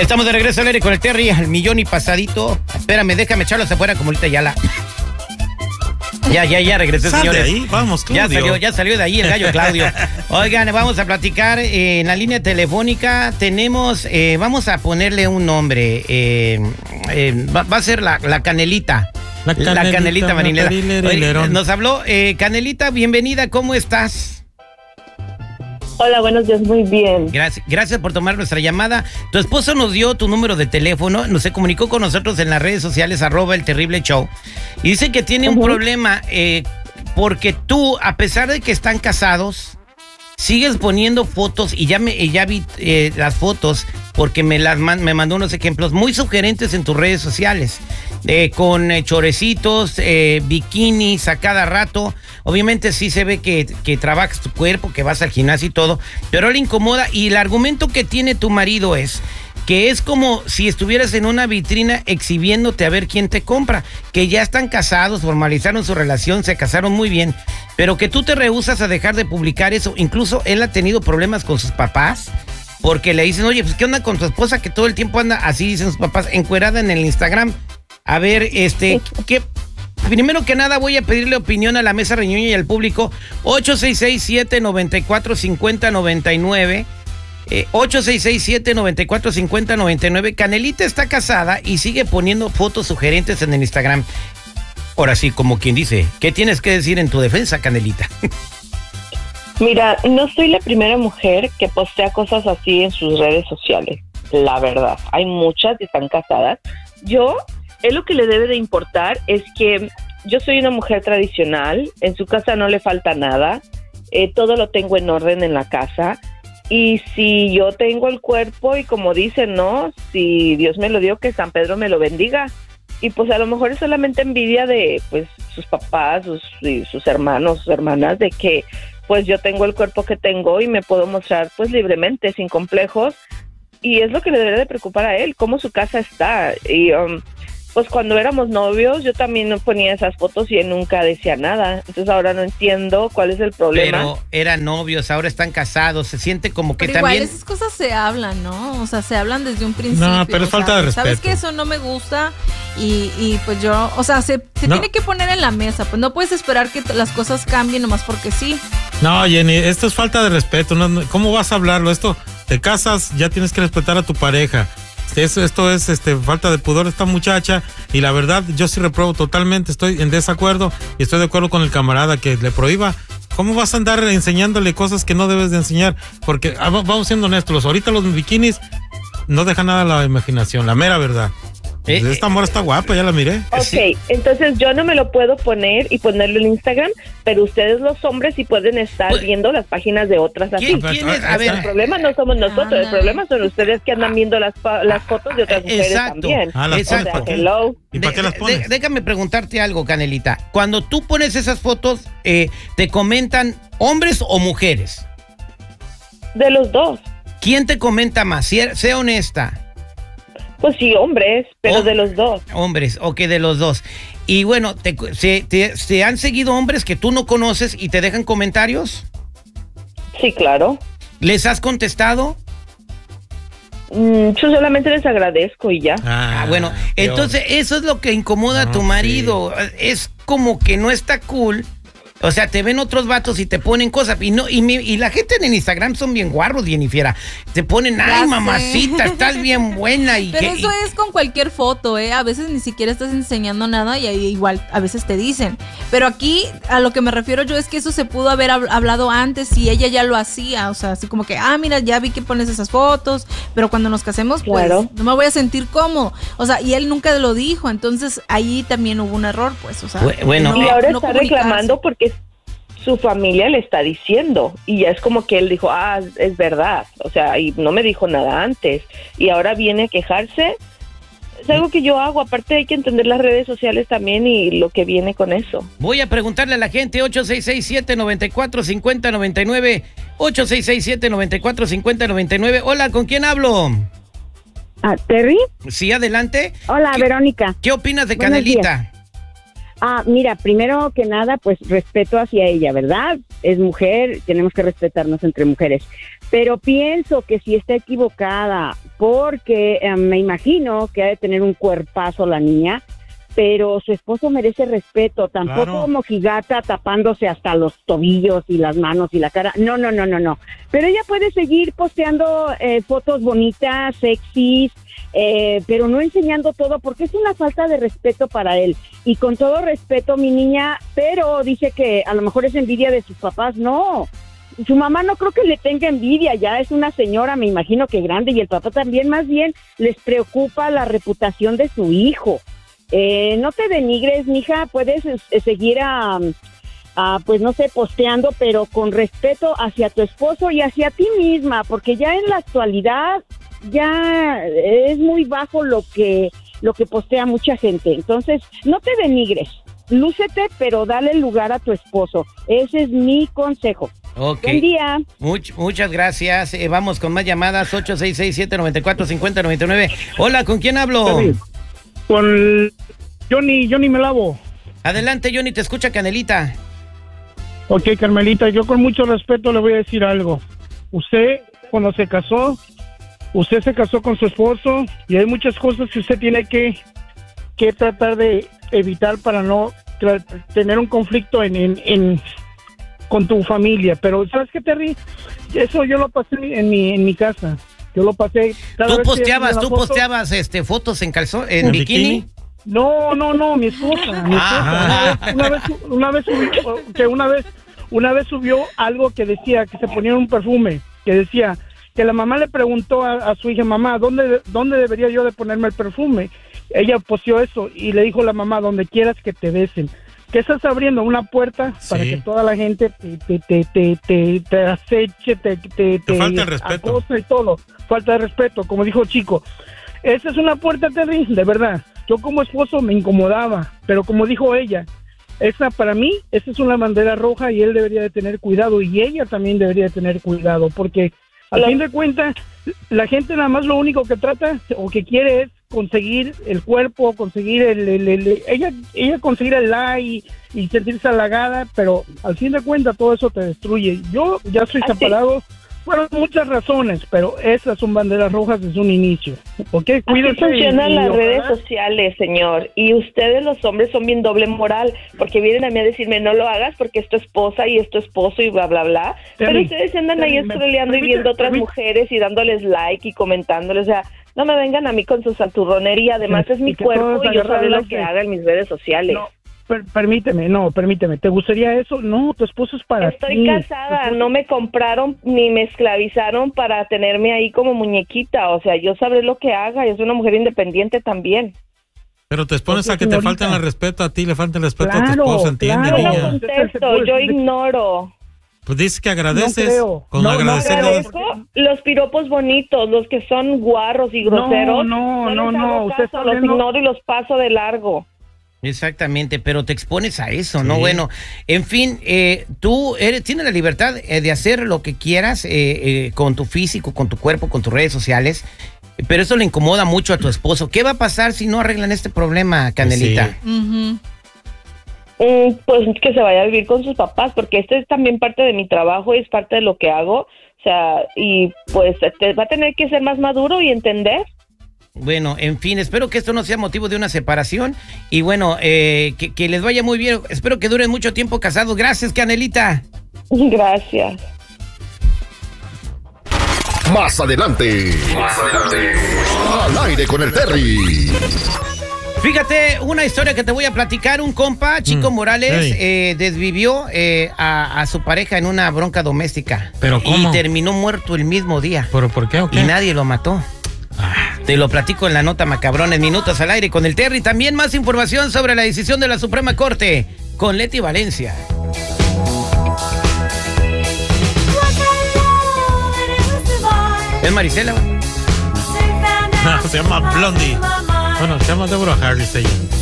Estamos de regreso al aire con el Terry al millón y pasadito. Espérame, déjame echarlos afuera como ahorita ya la... Ya regresé, Sal señores. de ahí, vamos, Claudio. Ya salió de ahí el gallo Claudio. Oigan, vamos a platicar en la línea telefónica. Tenemos, vamos a ponerle un nombre. Va a ser la Canelita. La Canelita Marinera. Nos habló Canelita, bienvenida, ¿cómo estás? Hola, buenos días, muy bien. Gracias por tomar nuestra llamada. Tu esposo nos dio tu número de teléfono, se comunicó con nosotros en las redes sociales, @elterribleshow, y dice que tiene un problema porque tú, a pesar de que están casados, sigues poniendo fotos, y ya vi las fotos, porque me mandó unos ejemplos muy sugerentes en tus redes sociales, con chorecitos, bikinis a cada rato. Obviamente sí se ve que trabajas tu cuerpo, que vas al gimnasio y todo, pero le incomoda, y el argumento que tiene tu marido es que es como si estuvieras en una vitrina exhibiéndote a ver quién te compra, que ya están casados, formalizaron su relación, se casaron muy bien, pero que tú te rehusas a dejar de publicar eso. Incluso él ha tenido problemas con sus papás, porque le dicen, oye, pues ¿qué onda con tu esposa que todo el tiempo anda, así dicen sus papás, encuerada en el Instagram? A ver, ¿qué? Primero que nada voy a pedirle opinión a la mesa reñoña y al público. 866-794-5099. 866-794-5099. Canelita está casada y sigue poniendo fotos sugerentes en el Instagram. Ahora sí, como quien dice, ¿qué tienes que decir en tu defensa, Canelita? Mira, no soy la primera mujer que postea cosas así en sus redes sociales, la verdad. Hay muchas que están casadas. Él lo que le debe de importar es que yo soy una mujer tradicional, en su casa no le falta nada, todo lo tengo en orden en la casa, y si yo tengo el cuerpo, y como dicen, ¿no? Si Dios me lo dio, que San Pedro me lo bendiga. Y pues a lo mejor es solamente envidia de pues sus papás, sus hermanos, sus hermanas, de que pues yo tengo el cuerpo que tengo y me puedo mostrar pues libremente, sin complejos. Y es lo que le debe de preocupar a él, cómo su casa está. Y pues cuando éramos novios, yo también ponía esas fotos y él nunca decía nada. Entonces ahora no entiendo cuál es el problema. Pero eran novios, ahora están casados, se siente como que pero también... igual esas cosas se hablan, ¿no? O sea, se hablan desde un principio. No, pero es falta de respeto. Sabes que eso no me gusta y pues yo, o sea, se tiene que poner en la mesa. Pues no puedes esperar que las cosas cambien nomás porque sí. No, Jenny, esto es falta de respeto. ¿Cómo vas a hablarlo? Te casas, ya tienes que respetar a tu pareja. Esto es falta de pudor esta muchacha, y la verdad yo sí repruebo totalmente, estoy en desacuerdo y estoy de acuerdo con el camarada que le prohíba. ¿Cómo vas a andar enseñándole cosas que no debes de enseñar? Porque vamos siendo honestos, ahorita los bikinis no dejan nada a la imaginación, la mera verdad. Esta morra está guapa, ya la miré. Ok, sí. Entonces yo no me lo puedo poner y ponerlo en Instagram, pero ustedes los hombres sí pueden estar viendo las páginas de otras así. ¿Quién es? A ver, el problema no somos nosotros, el problema son ustedes que andan viendo las fotos de otras mujeres también. Exacto. O sea, hello. ¿Y para qué las pones? Déjame preguntarte algo, Canelita. Cuando tú pones esas fotos, ¿te comentan hombres o mujeres? De los dos. ¿Quién te comenta más? Sea honesta. Pues sí, hombres, pero de los dos. Hombres, ok, de los dos. Y bueno, ¿se han seguido hombres que tú no conoces y te dejan comentarios? Sí, claro. ¿Les has contestado? Yo solamente les agradezco y ya. Bueno, entonces eso es lo que incomoda a tu marido. Sí. Es como que no está cool. O sea, te ven otros vatos y te ponen cosas. Y la gente en Instagram son bien guarros, bien y fiera. Te ponen, ay, mamacita, estás bien buena. Pero eso es con cualquier foto, ¿eh? A veces ni siquiera estás enseñando nada y ahí igual a veces te dicen. Pero aquí, a lo que me refiero yo es que eso se pudo haber hablado antes y ella ya lo hacía. O sea, así como que, mira, ya vi que pones esas fotos, pero cuando nos casemos, pues, no me voy a sentir cómodo. O sea, y él nunca lo dijo. Entonces, ahí también hubo un error, pues, o sea. Bueno, y ahora está reclamando porque su familia le está diciendo, y ya es como que él dijo, es verdad, o sea, y no me dijo nada antes, y ahora viene a quejarse. Es algo que yo hago, aparte hay que entender las redes sociales también y lo que viene con eso. Voy a preguntarle a la gente, 866-794-5099, 866-794-5099. Hola, ¿con quién hablo? ¿Terry? Sí, adelante. Hola, Verónica. ¿Qué opinas de Canelita? Mira, primero que nada, pues respeto hacia ella, ¿verdad? Es mujer, tenemos que respetarnos entre mujeres. Pero pienso que si está equivocada, porque me imagino que ha de tener un cuerpazo la niña, pero su esposo merece respeto, tampoco Claro. mojigata tapándose hasta los tobillos y las manos y la cara. No. Pero ella puede seguir posteando fotos bonitas, sexys, pero no enseñando todo porque es una falta de respeto para él. Y con todo respeto, mi niña, pero dice que a lo mejor es envidia de sus papás. No, su mamá no creo que le tenga envidia, ya es una señora, me imagino que grande, y el papá también, más bien les preocupa la reputación de su hijo. No te denigres, mija, puedes seguir pues no sé, posteando, pero con respeto hacia tu esposo y hacia ti misma, porque ya en la actualidad ya es muy bajo lo que postea mucha gente. Entonces, no te denigres, lúcete, pero dale lugar a tu esposo. Ese es mi consejo. Ok. Buen día. Muchas gracias. Vamos con más llamadas. 866-794-5099. Hola, ¿con quién hablo? Sí. Con Johnny Melavo. Adelante, Johnny, te escucha Canelita. Ok, Carmelita, yo con mucho respeto le voy a decir algo. Usted, cuando se casó con su esposo y hay muchas cosas que usted tiene que tratar de evitar para no tener un conflicto con tu familia. Pero, ¿sabes qué, Terry? Eso yo lo pasé en mi casa. Yo lo pasé. ¿Tú posteabas fotos en calzón, en bikini? No, mi esposa. Una vez subió algo que decía que se ponía un perfume, que decía que la mamá le preguntó a su hija, mamá, ¿dónde debería yo de ponerme el perfume? Ella posteó eso y le dijo a la mamá, donde quieras que te besen. Que estás abriendo una puerta para que toda la gente te aceche, te falta el respeto. Acosa y todo. Falta de respeto, como dijo Chico. Esa es una puerta terrible, de verdad. Yo como esposo me incomodaba, pero como dijo ella, para mí, esa es una bandera roja y él debería de tener cuidado y ella también debería de tener cuidado, porque al fin de cuentas, la gente nada más lo único que trata o que quiere es conseguir el cuerpo, conseguir ella conseguir el like y sentirse halagada, pero al fin de cuentas todo eso te destruye. Yo ya soy separado. Fueron muchas razones, pero esas son banderas rojas desde un inicio. ¿Ok? Cuídense. Así funcionan las redes sociales, señor. Y ustedes, los hombres, son bien doble moral, porque vienen a mí a decirme, no lo hagas porque es tu esposa y es tu esposo y bla, bla, bla. Pero ustedes andan ahí scrolleando y viendo otras mujeres y dándoles like y comentándoles. O sea, no me vengan a mí con su santurronería. Además, es mi cuerpo y yo sabré lo que haga en mis redes sociales. No. Permíteme, ¿te gustaría eso? No, tu esposo es para ti. Estoy casada, no me compraron ni me esclavizaron para tenerme ahí como muñequita, o sea, yo sabré lo que haga, yo soy una mujer independiente también. Pero te expones a que te falten el respeto a ti, le falta el respeto a tu Claro, esposo, ¿entiendes, claro. Yo niña? no contesto, yo ignoro. Pues dices que agradeces. No creo. Con No, agradecer no Agradezco los piropos bonitos, los que son guarros y groseros. No, les hago usted caso, está los viendo- ignoro y los paso de largo. Exactamente, pero te expones a eso, Sí. ¿no? Bueno, en fin, tú tienes la libertad de hacer lo que quieras con tu físico, con tu cuerpo, con tus redes sociales, pero eso le incomoda mucho a tu esposo. ¿Qué va a pasar si no arreglan este problema, Canelita? Ujú. Pues que se vaya a vivir con sus papás, porque esto es también parte de mi trabajo y es parte de lo que hago, o sea, y pues va a tener que ser más maduro y entender. Bueno, en fin, espero que esto no sea motivo de una separación y bueno, que les vaya muy bien. Espero que duren mucho tiempo casados. Gracias, Canelita. Gracias. Más adelante. Al aire con el Terry. Fíjate, una historia que te voy a platicar. Un compa, Chico Morales, desvivió a su pareja en una bronca doméstica. ¿Pero cómo? Y terminó muerto el mismo día. ¿Pero por qué o qué? Y nadie lo mató. Te lo platico en la nota macabrón en Minutos al Aire con el Terry. También más información sobre la decisión de la Suprema Corte con Leti Valencia. ¿Es Marisela? No, se llama Blondie. Bueno, se llama Deborah Harris ella.